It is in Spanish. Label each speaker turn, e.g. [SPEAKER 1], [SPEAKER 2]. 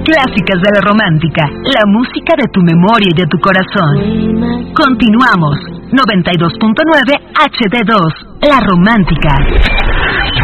[SPEAKER 1] Clásicas de la romántica, la música de tu memoria y de tu corazón. Continuamos. 92.9 HD2, La Romántica.